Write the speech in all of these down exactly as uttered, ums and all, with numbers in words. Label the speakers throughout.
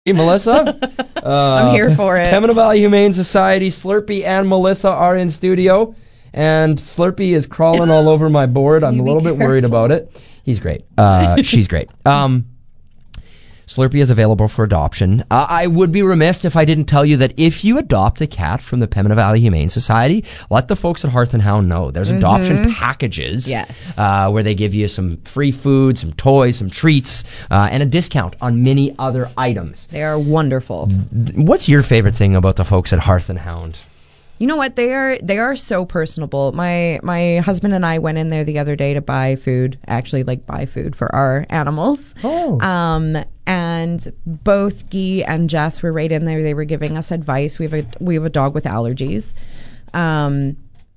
Speaker 1: Hey, Melissa. Uh,
Speaker 2: I'm here for it.
Speaker 1: Pembina Valley Humane Society, Slurpee and Melissa are in studio, and Slurpee is crawling all over my board. I'm a little bit worried about it. He's great. Uh, she's great. Um, Slurpee is available for adoption. Uh, I would be remiss if I didn't tell you that if you adopt a cat from the Pembina Valley Humane Society, let the folks at Hearth and Hound know. There's mm-hmm. adoption packages
Speaker 2: yes.
Speaker 1: uh, where they give you some free food, some toys, some treats, uh, and a discount on many other items.
Speaker 2: They are wonderful.
Speaker 1: What's your favorite thing about the folks at Hearth and Hound?
Speaker 2: You know what? They are they are so personable. My my husband and I went in there the other day to buy food, actually like buy food for our animals.
Speaker 1: Oh.
Speaker 2: Um and both Guy and Jess were right in there. They were giving us advice. We have a we have a dog with allergies. Um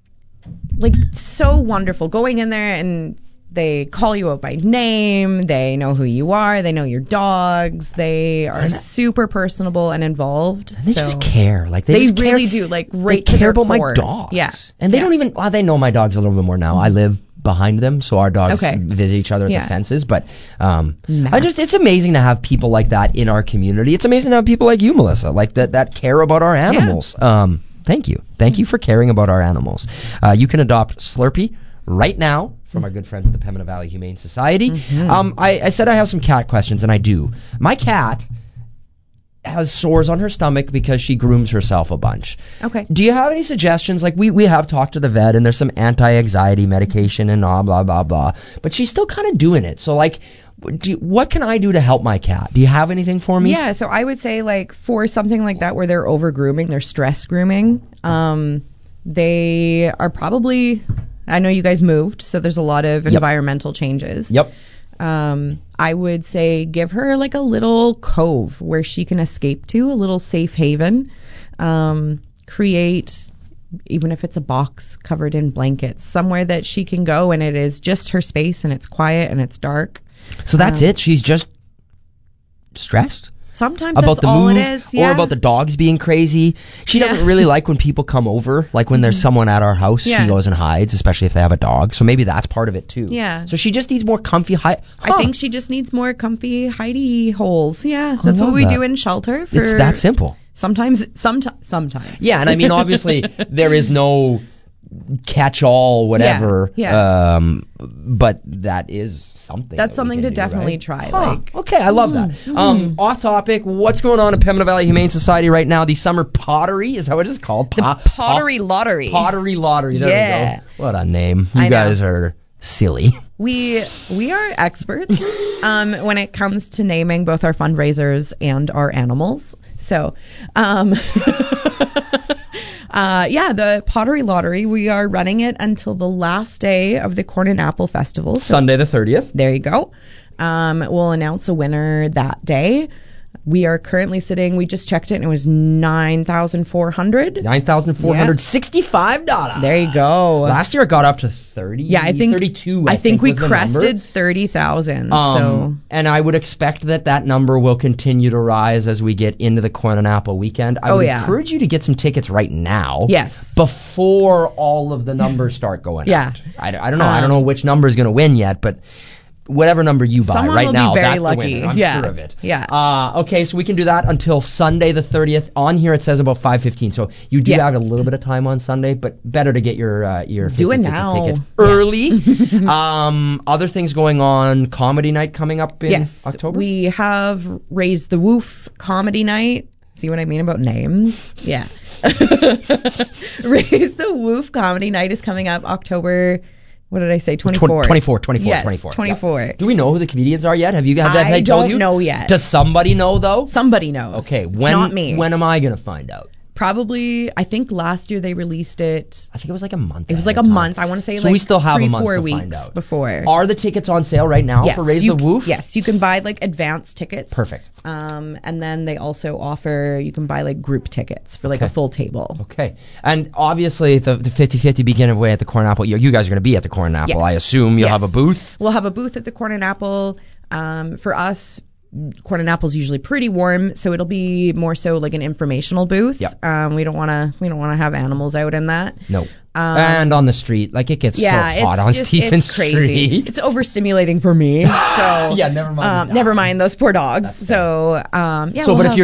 Speaker 2: like so wonderful. Going in there and they call you out by name. They know who you are. They know your dogs. They are super personable and involved.
Speaker 1: They
Speaker 2: so
Speaker 1: just care. Like they,
Speaker 2: they
Speaker 1: just
Speaker 2: really
Speaker 1: care.
Speaker 2: do. Like right
Speaker 1: they
Speaker 2: to
Speaker 1: care
Speaker 2: their
Speaker 1: about
Speaker 2: core.
Speaker 1: my dogs.
Speaker 2: Yeah,
Speaker 1: and they
Speaker 2: yeah.
Speaker 1: don't even. Well, they know my dogs a little bit more now. I live behind them, so our dogs
Speaker 2: Okay.
Speaker 1: visit each other at
Speaker 2: Yeah.
Speaker 1: the fences. But um,
Speaker 2: Max.
Speaker 1: I just it's amazing to have people like that in our community. It's amazing to have people like you, Melissa, like that that care about our animals. Yeah. Um, thank you, thank you for caring about our animals. Uh, you can adopt Slurpee right now from our good friends at the Pembina Valley Humane Society. Mm-hmm. Um, I, I said I have some cat questions, and I do. My cat has sores on her stomach because she grooms herself a bunch.
Speaker 2: Okay.
Speaker 1: Do you have any suggestions? Like, we, we have talked to the vet, and there's some anti-anxiety medication and blah, blah, blah, blah. But she's still kind of doing it. So, like, do you, what can I do to help my cat? Do you have anything for me?
Speaker 2: Yeah, so I would say, like, for something like that where they're over-grooming, they're stress grooming, um, they are probably... I know you guys moved, so there's a lot of
Speaker 1: Yep.
Speaker 2: environmental changes.
Speaker 1: Yep.
Speaker 2: Um, I would say give her like a little cove where she can escape to, a little safe haven. Um, create, even if it's a box covered in blankets, somewhere that she can go and it is just her space and it's quiet and it's dark.
Speaker 1: So that's
Speaker 2: Um,
Speaker 1: it? She's just stressed?
Speaker 2: Sometimes
Speaker 1: About
Speaker 2: that's
Speaker 1: the
Speaker 2: all
Speaker 1: move,
Speaker 2: it is. Yeah.
Speaker 1: or about the dogs being crazy. She
Speaker 2: Yeah.
Speaker 1: doesn't really like when people come over. Like when there's someone at our house,
Speaker 2: Yeah.
Speaker 1: she goes and hides, especially if they have a dog. So maybe that's part of it too.
Speaker 2: Yeah.
Speaker 1: So she just needs more comfy hi- huh.
Speaker 2: I think she just needs more comfy hidey holes. Yeah, that's
Speaker 1: love
Speaker 2: what we
Speaker 1: that.
Speaker 2: do in shelter. For
Speaker 1: It's that simple.
Speaker 2: Sometimes, sometimes, sometimes.
Speaker 1: Yeah, and I mean, obviously, there is no catch-all, whatever.
Speaker 2: Yeah, yeah.
Speaker 1: Um, but that is something.
Speaker 2: That's
Speaker 1: that we
Speaker 2: something
Speaker 1: can
Speaker 2: to
Speaker 1: do,
Speaker 2: definitely
Speaker 1: right?
Speaker 2: try.
Speaker 1: Huh.
Speaker 2: Like,
Speaker 1: Okay, I love that. Um, off topic, what's going on at Pembina Valley Humane Society right now? The Summer Pottery, is that what it's called?
Speaker 2: the pottery lottery.
Speaker 1: Pottery Lottery. There
Speaker 2: Yeah.
Speaker 1: we go. What a name. You
Speaker 2: I know.
Speaker 1: guys are silly.
Speaker 2: We we are experts um, when it comes to naming both our fundraisers and our animals. So, um, uh, yeah, the Pottery Lottery, we are running it until the last day of the Corn and Apple Festival. So
Speaker 1: Sunday the thirtieth.
Speaker 2: there you go. Um, we'll announce a winner that day. We are currently sitting, we just checked it, and it was nine thousand four hundred dollars.
Speaker 1: nine thousand four hundred sixty-five dollars.
Speaker 2: There you go.
Speaker 1: Last year it got up to thirty.
Speaker 2: Yeah, I think
Speaker 1: thirty-two. I,
Speaker 2: I think we
Speaker 1: was the
Speaker 2: crested
Speaker 1: number.
Speaker 2: thirty thousand.
Speaker 1: Um,
Speaker 2: so
Speaker 1: and I would expect that that number will continue to rise as we get into the Corn and Apple weekend. I
Speaker 2: Oh,
Speaker 1: would
Speaker 2: yeah.
Speaker 1: encourage you to get some tickets right now.
Speaker 2: Yes.
Speaker 1: Before all of the numbers start going
Speaker 2: Yeah.
Speaker 1: out. I, I don't know. I don't
Speaker 2: Um,
Speaker 1: know which number is going to win yet, but whatever number you buy
Speaker 2: Someone
Speaker 1: right
Speaker 2: will be
Speaker 1: now,
Speaker 2: very
Speaker 1: that's
Speaker 2: lucky.
Speaker 1: the winner. I'm
Speaker 2: Yeah.
Speaker 1: sure of it.
Speaker 2: Yeah.
Speaker 1: Uh, okay, so we can do that until Sunday the thirtieth. On here it says about five fifteen. So you do
Speaker 2: Yeah.
Speaker 1: have a little bit of time on Sunday, but better to get your uh, your
Speaker 2: Do it
Speaker 1: fifty fifty
Speaker 2: now.
Speaker 1: tickets
Speaker 2: Yeah.
Speaker 1: early. um, other things going on. Comedy night coming up in
Speaker 2: yes,
Speaker 1: October.
Speaker 2: we have Raise the Woof comedy night. See what I mean about names? Yeah. Raise the Woof comedy night is coming up October. What did I say? twenty-four.
Speaker 1: twenty-four, twenty-four,
Speaker 2: Yes,
Speaker 1: twenty-four.
Speaker 2: twenty-four.
Speaker 1: Yeah. Do we know who the comedians are yet? Have you guys? Have
Speaker 2: I
Speaker 1: they told
Speaker 2: don't
Speaker 1: you?
Speaker 2: know yet.
Speaker 1: Does somebody know though?
Speaker 2: Somebody knows.
Speaker 1: Okay,
Speaker 2: It's
Speaker 1: when
Speaker 2: not me.
Speaker 1: when am I gonna find out?
Speaker 2: Probably, I think last year they released it.
Speaker 1: I think it was like a month.
Speaker 2: It was like
Speaker 1: ahead
Speaker 2: a
Speaker 1: of time.
Speaker 2: month. I want to say
Speaker 1: So
Speaker 2: like
Speaker 1: we still have
Speaker 2: three,
Speaker 1: a month
Speaker 2: four
Speaker 1: to
Speaker 2: weeks
Speaker 1: find out.
Speaker 2: before.
Speaker 1: Are the tickets on sale right now
Speaker 2: yes,
Speaker 1: for Raise
Speaker 2: you,
Speaker 1: the Woof?
Speaker 2: Yes, you can buy like advance tickets.
Speaker 1: Perfect.
Speaker 2: Um, and then they also offer, you can buy like group tickets for like
Speaker 1: Okay.
Speaker 2: a full table.
Speaker 1: Okay. And obviously the the fifty-fifty beginning way at the Corn Apple. You, you guys are going to be at the Corn Apple.
Speaker 2: Yes.
Speaker 1: I assume you'll
Speaker 2: Yes.
Speaker 1: have a booth.
Speaker 2: We'll have a booth at the Corn and Apple. Um, for us, Corn and Apple's usually pretty warm, so it'll be more so like an informational booth.
Speaker 1: Yep.
Speaker 2: Um, we don't want to we don't want to have animals out in that.
Speaker 1: No.
Speaker 2: Um,
Speaker 1: and on the street, like it gets
Speaker 2: yeah,
Speaker 1: so hot
Speaker 2: it's
Speaker 1: on
Speaker 2: just,
Speaker 1: Stephen
Speaker 2: it's crazy.
Speaker 1: Street.
Speaker 2: It's overstimulating for me. So
Speaker 1: Yeah, never mind.
Speaker 2: Um, never mind those poor dogs. So um, yeah.
Speaker 1: So,
Speaker 2: we'll
Speaker 1: but if
Speaker 2: have-
Speaker 1: you're